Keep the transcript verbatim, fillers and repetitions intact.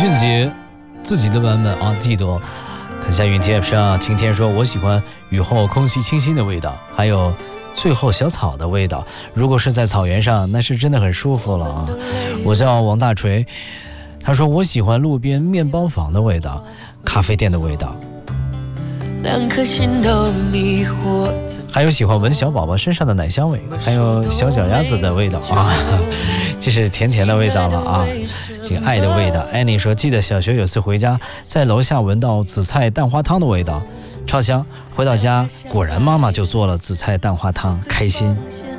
俊杰自己的版本啊，记得看下云 T App 上，晴天说我喜欢雨后空气清新的味道，还有最后小草的味道，如果是在草原上那是真的很舒服了啊。我叫王大锤，他说我喜欢路边面包房的味道，咖啡店的味道， 两颗心都迷惑， 还有喜欢闻小宝宝身上的奶香味，还有小脚丫子的味道啊，这是甜甜的味道了啊，这个爱的味道。安妮说记得小学有次回家，在楼下闻到紫菜蛋花汤的味道，超香，回到家果然妈妈就做了紫菜蛋花汤，开心。